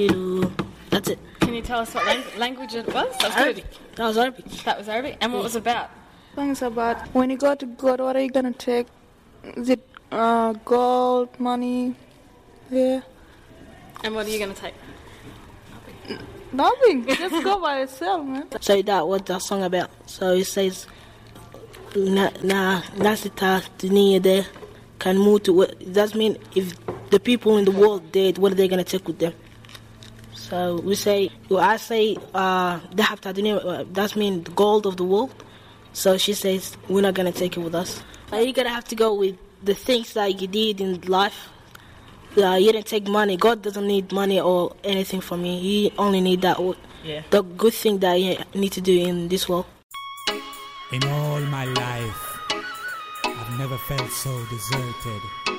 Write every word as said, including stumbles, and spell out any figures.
That's it. Can you tell us what lang- language it was? That was Arabic. good. That was Arabic. That was Arabic. And what was it about? Things about when you go to God, what are you gonna take? Is it uh, gold, money? Yeah. And what are you going to take? Nothing. Just go by yourself, man. So that what that song about. So it says, na na nasita dunia de can move to. That mean if the people in the world dead, what are they gonna take with them? So we say, well, I say, uh, dahab ta dunia. That mean the gold of the world. So she says, we're not gonna take it with us. Uh, you're gonna have to go with the things that you did in life. Uh, you didn't take money. God doesn't need money or anything from you. He only need that, yeah. the good thing that you need to do in this world. In all my life, I've never felt so deserted.